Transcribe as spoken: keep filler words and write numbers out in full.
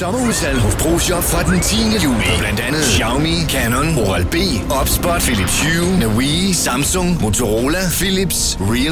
Sommerudsalg hos ProShop fra den tiende juli. Blandt andet Xiaomi, Canon, Oral-B, Opspot, Philips Hue, Navii, Samsung, Motorola, Philips, Real